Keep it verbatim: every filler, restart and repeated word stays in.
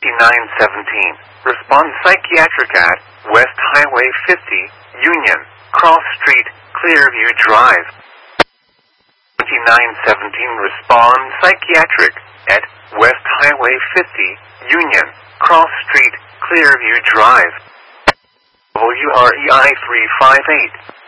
twenty-nine seventeen. Respond psychiatric at West Highway fifty, Union, Cross Street, Clearview Drive. twenty-nine seventeen. Respond psychiatric at West Highway fifty, Union, Cross Street, Clearview Drive. W R E I three five eight.